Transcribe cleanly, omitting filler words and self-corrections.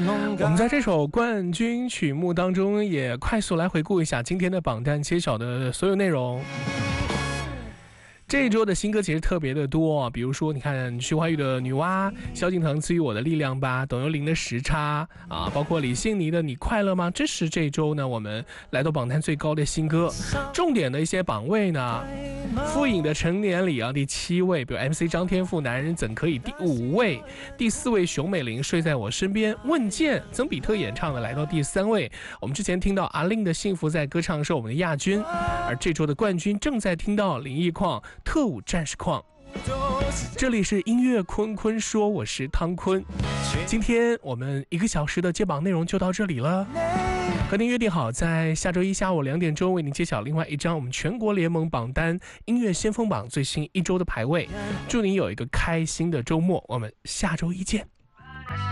我们在这首冠军曲目当中也快速来回顾一下今天的榜单揭晓的所有内容。这一周的新歌其实特别的多，比如说你看徐怀钰的《女娲》，萧敬腾赐予我的力量吧，董又霖的时差啊，包括李信尼的你快乐吗？这是这一周呢我们来到榜单最高的新歌。重点的一些榜位呢，傅颖的成年礼啊第7位，比如 MC 张天赋男人怎可以第5位，第4位熊美玲睡在我身边，问剑曾比特演唱的来到第3位。我们之前听到阿令的幸福在歌唱是我们的亚军，而这周的冠军正在听到林奕匡特务战士矿。这里是音乐坤坤说，我是汤坤。今天我们1个小时的接榜内容就到这里了，和您约定好在下周一下午2点钟为您揭晓另外一张我们全国联盟榜单音乐先锋榜最新1周的排位。祝您有一个开心的周末，我们下周一见。